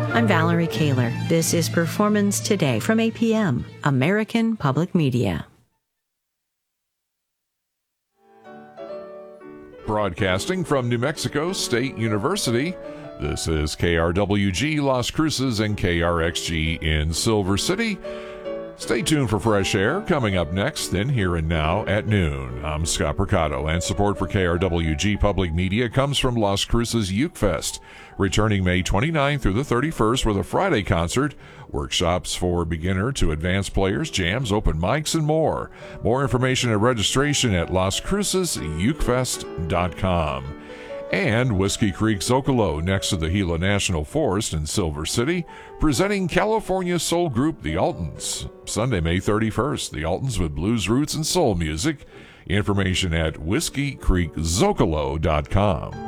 I'm Valerie Kaler. This is Performance Today from APM, American Public Media. Broadcasting from New Mexico State University, this is KRWG Las Cruces and KRXG in Silver City. Stay tuned for Fresh Air coming up next, then Here and Now at noon. I'm Scott Percato, and support for KRWG Public Media comes from Las Cruces Uke Fest, returning May 29th through the 31st with a Friday concert, workshops for beginner to advanced players, jams, open mics, and more. More information and registration at LasCrucesUkeFest.com. And Whiskey Creek Zocalo, next to the Gila National Forest in Silver City, presenting California soul group The Altons. Sunday, May 31st, The Altons with blues roots and soul music. Information at WhiskeyCreekZocalo.com.